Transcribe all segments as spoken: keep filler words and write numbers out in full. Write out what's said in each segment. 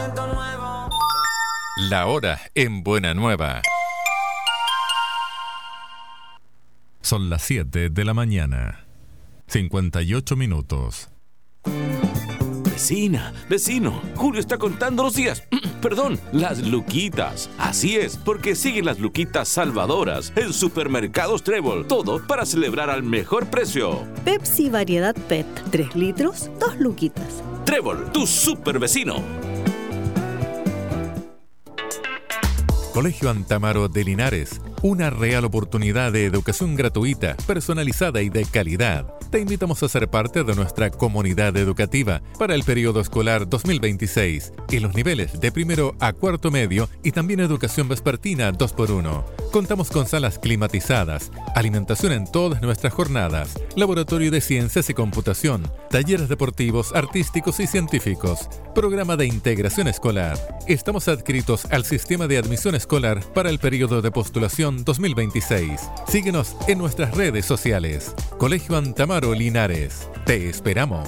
La hora en Buena Nueva. Son las siete de la mañana. cincuenta y ocho minutos. Vecina, vecino, Julio está contando los días, perdón, las luquitas. Así es, porque siguen las luquitas salvadoras en Supermercados Trébol. Todo para celebrar al mejor precio. Pepsi variedad P E T, tres litros, dos luquitas. Trébol, tu super vecino. Colegio Antamaro de Linares, una real oportunidad de educación gratuita, personalizada y de calidad. Te invitamos a ser parte de nuestra comunidad educativa para el periodo escolar dos mil veintiséis en los niveles de primero a cuarto medio y también educación vespertina dos por uno. Contamos con salas climatizadas, alimentación en todas nuestras jornadas, laboratorio de ciencias y computación, talleres deportivos, artísticos y científicos, programa de integración escolar. Estamos adscritos al sistema de admisión escolar para el periodo de postulación dos mil veintiséis. Síguenos en nuestras redes sociales. Colegio Antamaro Linares. Te esperamos.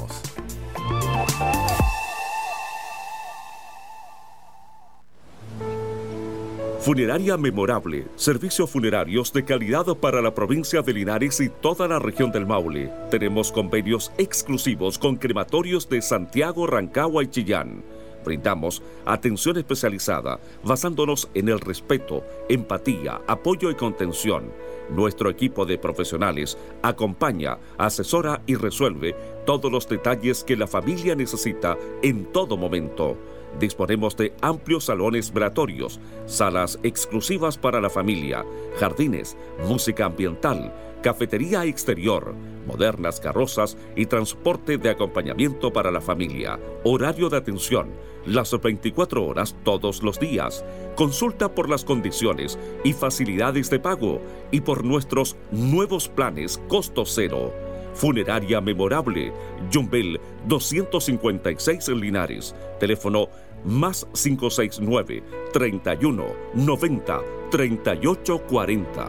Funeraria Memorable, servicios funerarios de calidad para la provincia de Linares y toda la región del Maule. Tenemos convenios exclusivos con crematorios de Santiago, Rancagua y Chillán. Brindamos atención especializada basándonos en el respeto, empatía, apoyo y contención. Nuestro equipo de profesionales acompaña, asesora y resuelve todos los detalles que la familia necesita en todo momento. Disponemos de amplios salones velatorios, salas exclusivas para la familia, jardines, música ambiental, cafetería exterior, modernas carrozas y transporte de acompañamiento para la familia. Horario de atención, las veinticuatro horas todos los días. Consulta por las condiciones y facilidades de pago y por nuestros nuevos planes costo cero. Funeraria Memorable, Yumbel doscientos cincuenta y seis en Linares. Teléfono más cinco seis nueve, treinta y uno, noventa, treinta y ocho cuarenta.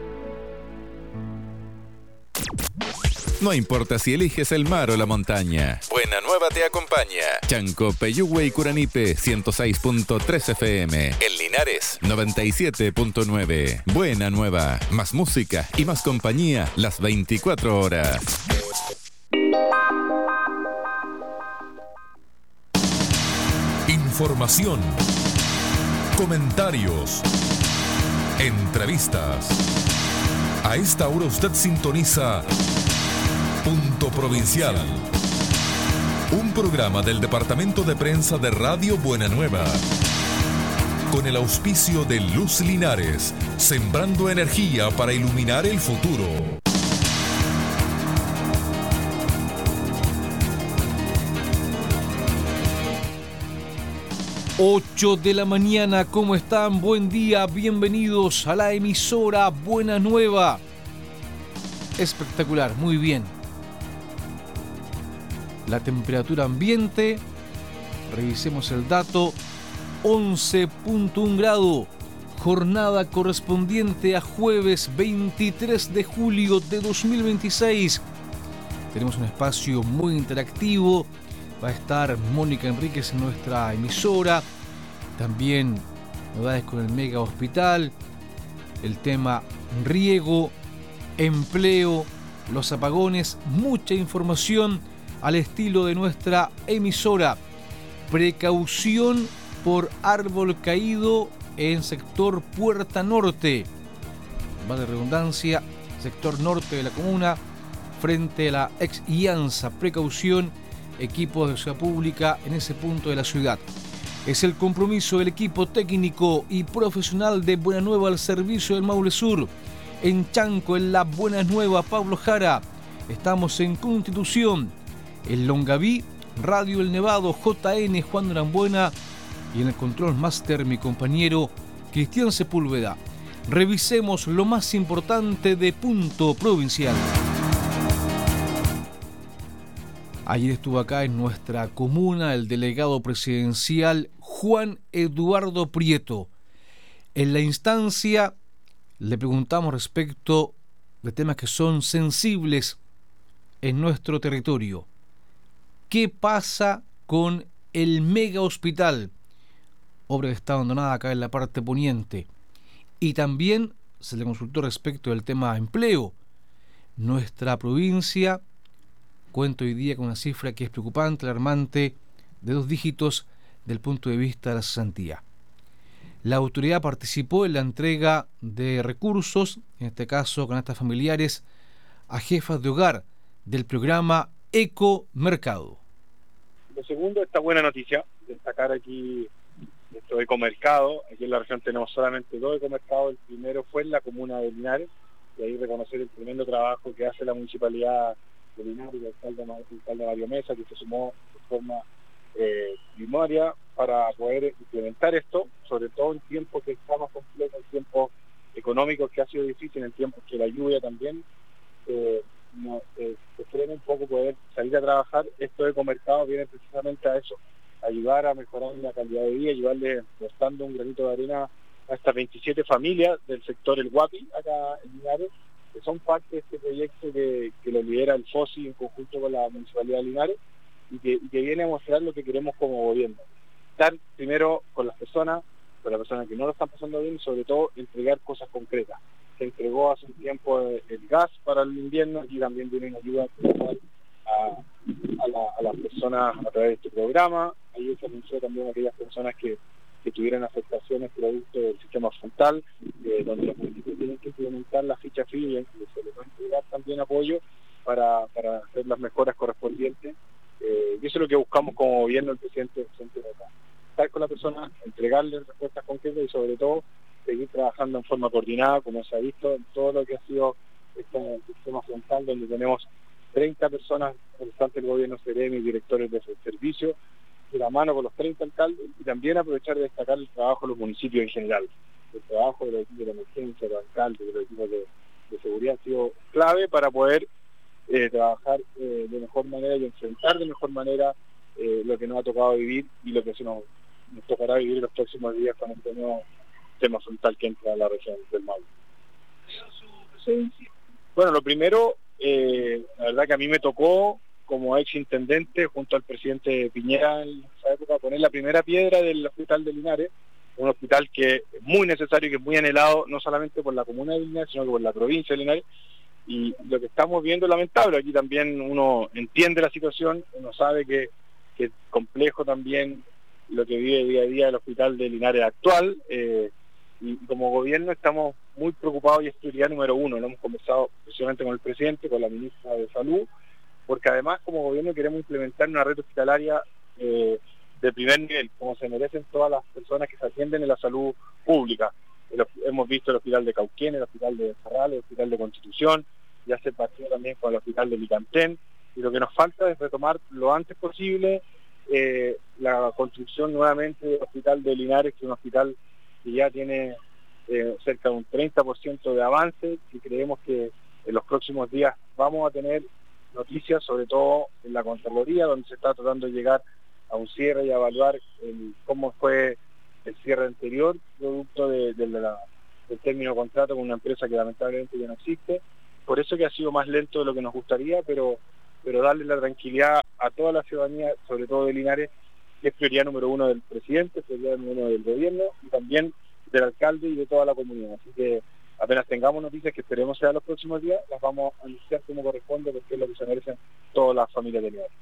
No importa si eliges el mar o la montaña. Buena Nueva te acompaña. Chanco, Peyúgue y Curanipe, ciento seis punto tres F M. En Linares, noventa y siete punto nueve. Buena Nueva. Más música y más compañía las veinticuatro horas. Información. Comentarios. Entrevistas. A esta hora usted sintoniza Punto Provincial, un programa del Departamento de Prensa de Radio Buena Nueva, con el auspicio de Luz Linares, sembrando energía para iluminar el futuro. ocho de la mañana, ¿cómo están? Buen día, bienvenidos a la emisora Buena Nueva. Espectacular, muy bien. La temperatura ambiente, revisemos el dato, once punto uno grado, jornada correspondiente a jueves veintitrés de julio de dos mil veintiséis. Tenemos un espacio muy interactivo, va a estar Mónica Enríquez en nuestra emisora, también novedades con el Mega Hospital, el tema riego, empleo, los apagones, mucha información al estilo de nuestra emisora. Precaución por árbol caído en sector Puerta Norte, vale redundancia, sector norte de la comuna, frente a la ex IANSA. Precaución, equipos de seguridad pública en ese punto de la ciudad. Es el compromiso del equipo técnico y profesional de Buena Nueva al servicio del Maule Sur. En Chanco, en la Buena Nueva, Pablo Jara. Estamos en Constitución, en Longaví, Radio El Nevado, J N, Juan Norambuena, y en el control máster mi compañero Cristian Sepúlveda. Revisemos lo más importante de Punto Provincial. Ayer estuvo acá en nuestra comuna el delegado presidencial Juan Eduardo Prieto. En la instancia le preguntamos respecto de temas que son sensibles en nuestro territorio. ¿Qué pasa con el mega hospital obra que está abandonada acá en la parte poniente. Y también se le consultó respecto del tema empleo. Nuestra provincia cuenta hoy día con una cifra que es preocupante, alarmante, de dos dígitos del punto de vista de la cesantía. La autoridad participó en la entrega de recursos, en este caso con estas familiares, a jefas de hogar del programa Ecomercado. Lo segundo, esta buena noticia, destacar aquí nuestro ecomercado. Aquí en la región tenemos solamente dos ecomercados. El primero fue en la comuna de Linares, y ahí reconocer el tremendo trabajo que hace la municipalidad de Linares, el alcalde, el alcalde Mario Mesa, que se sumó de forma eh, primaria para poder implementar esto, sobre todo en tiempos que está más complejo, en tiempos económicos que ha sido difícil, en tiempos que la lluvia también eh, no, eh, se frena un poco poder salir a trabajar. Estos ecomercados vienen precisamente a eso, ayudar a mejorar la calidad de vida, ayudarle prestando un granito de arena a estas veintisiete familias del sector El Guapi, acá en Linares, que son parte de este proyecto que, que lo lidera el FOSI en conjunto con la Municipalidad de Linares, y que, y que viene a mostrar lo que queremos como gobierno. Estar primero con las personas, con las personas que no lo están pasando bien, y sobre todo entregar cosas concretas. Se entregó hace un tiempo el gas para el invierno, y también vienen ayuda a, a, la, a las personas a través de este programa. Ahí se anunció también a aquellas personas que, que tuvieran afectaciones producto del sistema frontal, eh, donde los municipios tienen que implementar la ficha F I I, y se les va a entregar también apoyo para, para hacer las mejoras correspondientes. Eh, y eso es lo que buscamos como gobierno, el presidente, el presidente de acá. Estar con la persona, entregarle respuestas concretas y sobre todo seguir trabajando en forma coordinada, como se ha visto en todo lo que ha sido este sistema frontal, donde tenemos treinta personas representantes del gobierno, Seremi y directores de servicio, de la mano con los treinta alcaldes, y también aprovechar de destacar el trabajo de los municipios en general. El trabajo de los equipos de emergencia, de los alcaldes, de los equipos de, de seguridad ha sido clave para poder eh, trabajar eh, de mejor manera y enfrentar de mejor manera eh, lo que nos ha tocado vivir y lo que se nos, nos tocará vivir en los próximos días con este nuevo tema frontal que entra a la región del Maule. Sí. Bueno, lo primero, eh, la verdad que a mí me tocó como ex intendente junto al presidente Piñera en esa época poner la primera piedra del hospital de Linares, un hospital que es muy necesario y que es muy anhelado no solamente por la comuna de Linares, sino que por la provincia de Linares. Y lo que estamos viendo es lamentable. Aquí también uno entiende la situación, uno sabe que, que es complejo también lo que vive día a día el hospital de Linares actual, eh, y como gobierno estamos muy preocupados y es prioridad número uno. Lo hemos conversado precisamente con el presidente, con la ministra de Salud, porque además como gobierno queremos implementar una red hospitalaria eh, de primer nivel, como se merecen todas las personas que se atienden en la salud pública. El, hemos visto el hospital de Cauquén, el hospital de Zarral, el hospital de Constitución, ya se partió también con el hospital de Licantén, y lo que nos falta es retomar lo antes posible eh, la construcción nuevamente del hospital de Linares, que es un hospital que ya tiene eh, cerca de un treinta por ciento de avance, y creemos que en los próximos días vamos a tener noticias, sobre todo en la Contraloría, donde se está tratando de llegar a un cierre y a evaluar el, cómo fue el cierre anterior, producto de, de la, del término de contrato con una empresa que lamentablemente ya no existe. Por eso que ha sido más lento de lo que nos gustaría, pero, pero darle la tranquilidad a toda la ciudadanía, sobre todo de Linares, que es prioridad número uno del presidente, prioridad número uno del gobierno y también del alcalde y de toda la comunidad. Así que apenas tengamos noticias, que esperemos sea los próximos días, las vamos a anunciar como corresponde, porque es lo que se merecen todas las familias de Linares.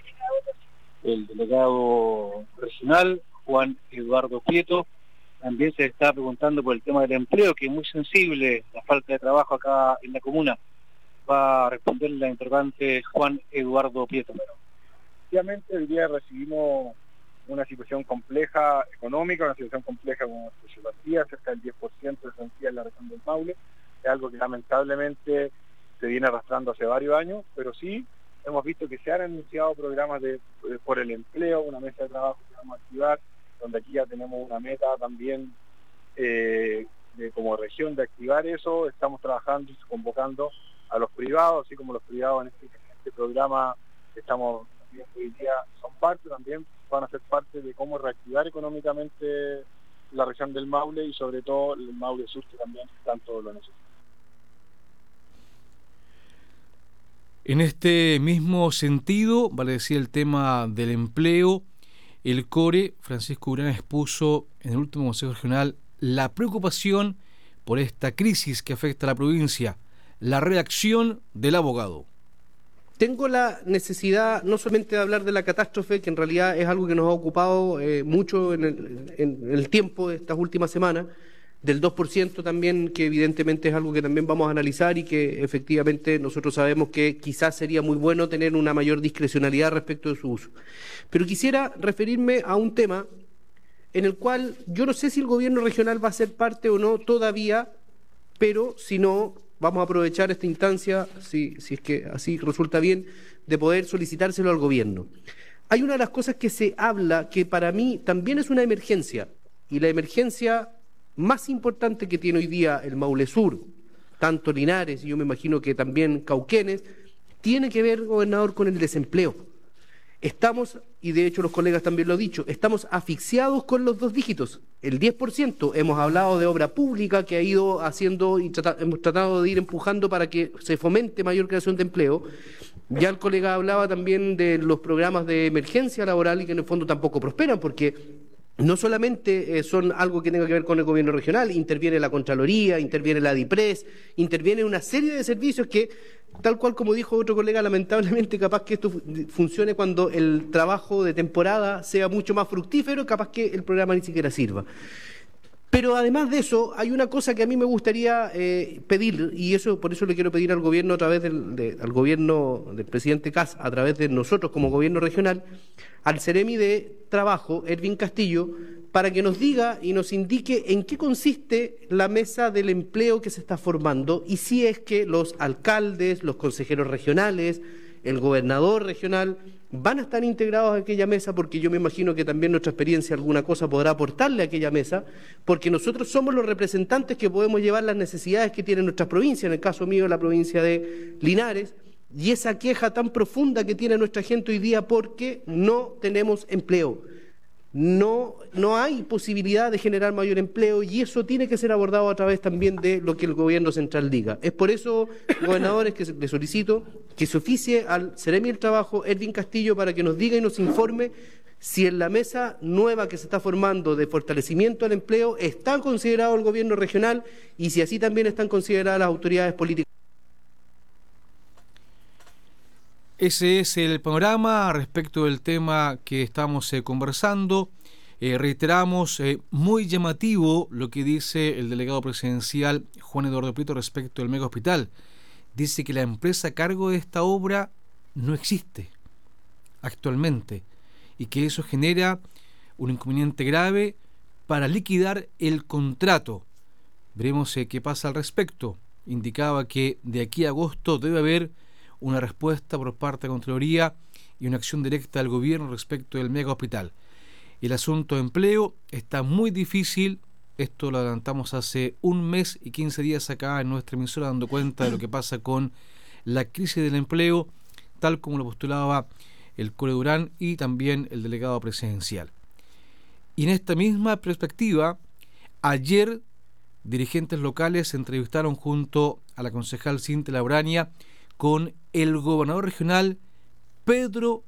El delegado regional, Juan Eduardo Prieto, también se está preguntando por el tema del empleo, que es muy sensible, la falta de trabajo acá en la comuna. Va a responder la interrogante Juan Eduardo Prieto. Efectivamente, hoy día recibimos una situación compleja económica, una situación compleja como sociología, cerca del diez por ciento de cesantía en la región del Maule. Es algo que lamentablemente se viene arrastrando hace varios años, pero sí hemos visto que se han anunciado programas de, de por el empleo, una mesa de trabajo que vamos a activar, donde aquí ya tenemos una meta también eh, de, como región de activar eso. Estamos trabajando y convocando a los privados, así como los privados en este, en este programa que estamos viendo hoy día son parte, también van a ser parte de cómo reactivar económicamente la región del Maule y sobre todo el Maule Sur, que también tanto lo necesita. En este mismo sentido, vale decir el tema del empleo, el CORE, Francisco Urán, expuso en el último Consejo Regional la preocupación por esta crisis que afecta a la provincia. La reacción del abogado. Tengo la necesidad no solamente de hablar de la catástrofe, que en realidad es algo que nos ha ocupado eh, mucho en el, en el tiempo de estas últimas semanas, del dos por ciento también, que evidentemente es algo que también vamos a analizar y que efectivamente nosotros sabemos que quizás sería muy bueno tener una mayor discrecionalidad respecto de su uso. Pero quisiera referirme a un tema en el cual yo no sé si el gobierno regional va a ser parte o no todavía, pero si no, vamos a aprovechar esta instancia, si, si es que así resulta bien, de poder solicitárselo al gobierno. Hay una de las cosas que se habla que para mí también es una emergencia, y la emergencia más importante que tiene hoy día el Maule Sur, tanto Linares y yo me imagino que también Cauquenes, tiene que ver, gobernador, con el desempleo. Estamos, y de hecho los colegas también lo han dicho, estamos asfixiados con los dos dígitos, el diez por ciento. Hemos hablado de obra pública que ha ido haciendo y trata, hemos tratado de ir empujando para que se fomente mayor creación de empleo. Ya el colega hablaba también de los programas de emergencia laboral y que en el fondo tampoco prosperan porque no solamente eh, son algo que tenga que ver con el gobierno regional, interviene la Contraloría, interviene la DIPRES, interviene una serie de servicios que, tal cual como dijo otro colega, lamentablemente capaz que esto funcione cuando el trabajo de temporada sea mucho más fructífero, capaz que el programa ni siquiera sirva. Pero además de eso, hay una cosa que a mí me gustaría eh, pedir, y eso por eso le quiero pedir al gobierno a través del de, al gobierno del presidente Kast, a través de nosotros como gobierno regional, al Seremi de Trabajo, Ervin Castillo, para que nos diga y nos indique en qué consiste la mesa del empleo que se está formando y si es que los alcaldes, los consejeros regionales, el gobernador regional van a estar integrados a aquella mesa, porque yo me imagino que también nuestra experiencia alguna cosa podrá aportarle a aquella mesa, porque nosotros somos los representantes que podemos llevar las necesidades que tiene nuestra provincia, en el caso mío la provincia de Linares, y esa queja tan profunda que tiene nuestra gente hoy día porque no tenemos empleo. No, no hay posibilidad de generar mayor empleo y eso tiene que ser abordado a través también de lo que el gobierno central diga. Es por eso, gobernadores, que le solicito que se oficie al Seremi del Trabajo, Ervin Castillo, para que nos diga y nos informe si en la mesa nueva que se está formando de fortalecimiento al empleo está considerado el gobierno regional y si así también están consideradas las autoridades políticas. Ese es el panorama respecto del tema que estamos eh, conversando. Eh, reiteramos, eh, muy llamativo lo que dice el delegado presidencial Juan Eduardo Prieto respecto del mega hospital. Dice que la empresa a cargo de esta obra no existe actualmente y que eso genera un inconveniente grave para liquidar el contrato. Veremos eh, qué pasa al respecto. Indicaba que de aquí a agosto debe haber una respuesta por parte de la Contraloría y una acción directa del gobierno respecto del mega hospital. El asunto de empleo está muy difícil, esto lo adelantamos hace un mes y quince días acá en nuestra emisora, dando cuenta de lo que pasa con la crisis del empleo, tal como lo postulaba el Core Durán y también el delegado presidencial. Y en esta misma perspectiva, ayer dirigentes locales se entrevistaron junto a la concejal Cintia Labraña con el gobernador regional Pedro